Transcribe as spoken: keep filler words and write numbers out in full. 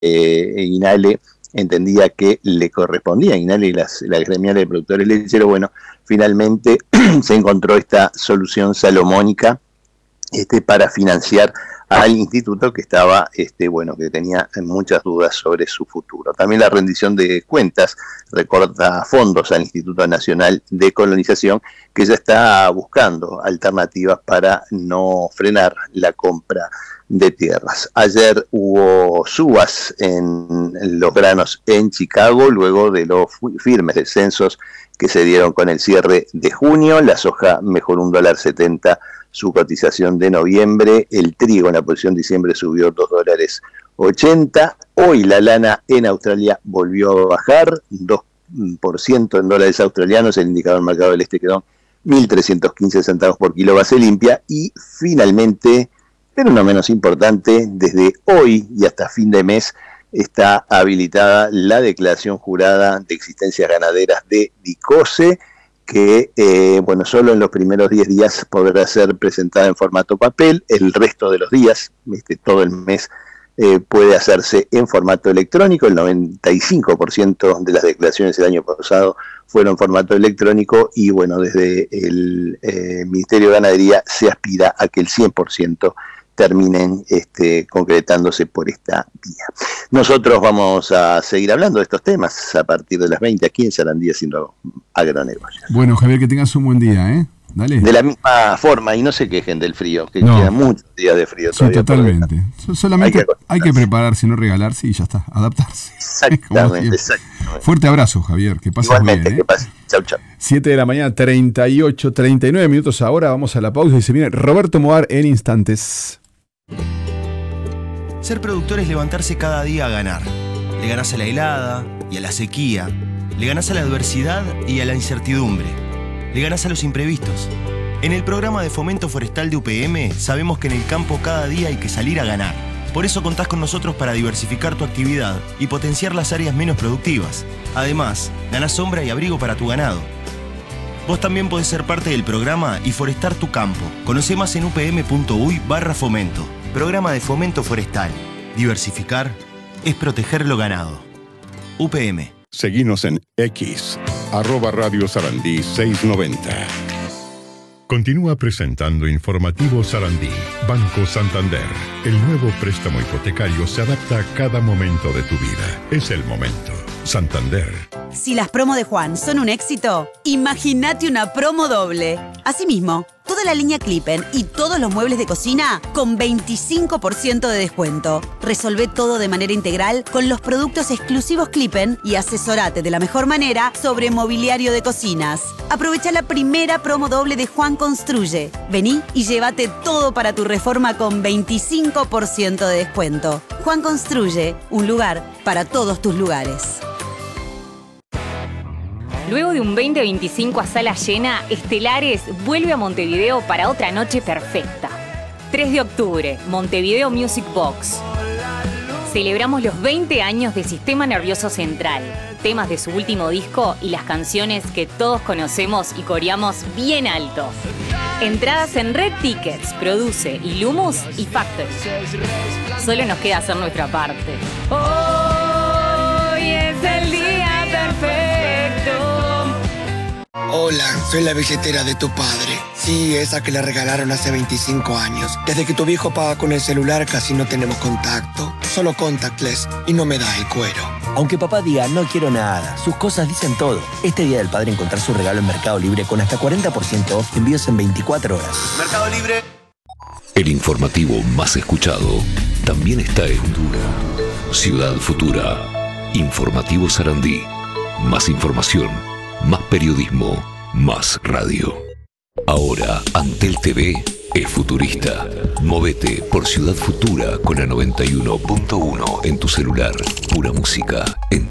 eh, INALE entendía que le correspondía a INALE y las, las gremiales de productores lecheros. Bueno, finalmente se encontró esta solución salomónica este, para financiar al instituto que estaba, este, bueno, que tenía muchas dudas sobre su futuro. También la rendición de cuentas recorta fondos al Instituto Nacional de Colonización, que ya está buscando alternativas para no frenar la compra de tierras. Ayer hubo subas en los granos en Chicago, luego de los firmes descensos que se dieron con el cierre de junio. La soja mejoró un dólar setenta su cotización de noviembre, el trigo en la posición de diciembre subió dos dólares ochenta, hoy la lana en Australia volvió a bajar, dos por ciento en dólares australianos, el indicador del mercado del este quedó mil trescientos quince centavos por kilo base limpia, y finalmente, pero no menos importante, desde hoy y hasta fin de mes está habilitada la declaración jurada de existencias ganaderas de DICOSE, que eh, bueno, solo en los primeros diez días podrá ser presentada en formato papel, el resto de los días, este, todo el mes, eh, puede hacerse en formato electrónico. El noventa y cinco por ciento de las declaraciones del año pasado fueron en formato electrónico, y bueno, desde el eh, Ministerio de Ganadería se aspira a que el cien por ciento terminen este, concretándose por esta vía. Nosotros vamos a seguir hablando de estos temas a partir de las veinte aquí en Sarandí Haciendo Agronegocios. Bueno, Javier, que tengas un buen día, ¿eh? Dale. De la misma forma, y no se quejen del frío, que no. quedan muchos días de frío todavía. Sí, totalmente. Solamente hay que, hay que prepararse, no regalarse y ya está, adaptarse. Exactamente, exactamente. Fuerte abrazo, Javier, que pases Igualmente, bien, ¿eh? que pases. Chau, chau. siete de la mañana, treinta y ocho, treinta y nueve minutos ahora, vamos a la pausa y se viene Roberto Moar en instantes. Ser productor es levantarse cada día a ganar. Le ganás a la helada y a la sequía. Le ganás a la adversidad y a la incertidumbre. Le ganás a los imprevistos. En el programa de Fomento Forestal de U P M sabemos que en el campo cada día hay que salir a ganar. Por eso contás con nosotros para diversificar tu actividad y potenciar las áreas menos productivas. Además, ganás sombra y abrigo para tu ganado. Vos también podés ser parte del programa y forestar tu campo. Conoce más en upm.uy barra fomento. Programa de Fomento Forestal. Diversificar es proteger lo ganado. U P M. Seguinos en X, arroba Radio Sarandí seiscientos noventa. Continúa presentando Informativo Sarandí. Banco Santander. El nuevo préstamo hipotecario se adapta a cada momento de tu vida. Es el momento. Santander. Si las promos de Juan son un éxito, imagínate una promo doble. Asimismo, toda la línea Clippen y todos los muebles de cocina con veinticinco por ciento de descuento. Resolvé todo de manera integral con los productos exclusivos Clippen y asesorate de la mejor manera sobre mobiliario de cocinas. Aprovecha la primera promo doble de Juan Construye. Vení y llévate todo para tu reforma con veinticinco por ciento de descuento. Juan Construye, un lugar para todos tus lugares. Luego de un veinte veinticinco a sala llena, Estelares vuelve a Montevideo para otra noche perfecta. tres de octubre, Montevideo Music Box. Celebramos los veinte años de Sistema Nervioso Central, temas de su último disco y las canciones que todos conocemos y coreamos bien alto. Entradas en Red Tickets, Produce, Ilumus y Factory. Solo nos queda hacer nuestra parte. Hoy es el día perfecto. Hola, soy la billetera de tu padre. Sí, esa que le regalaron hace veinticinco años. Desde que tu viejo paga con el celular casi no tenemos contacto. Solo contactless y no me da el cuero. Aunque papá diga no quiero nada, sus cosas dicen todo. Este Día del Padre encontrar su regalo en Mercado Libre con hasta cuarenta por ciento off, envíos en veinticuatro horas. Mercado Libre. El informativo más escuchado también está en Dura. Ciudad Futura. Informativo Sarandí. Más información, más periodismo, más radio. Ahora, Antel T V es futurista. Movete por Ciudad Futura con la noventa y uno punto uno en tu celular. Pura música en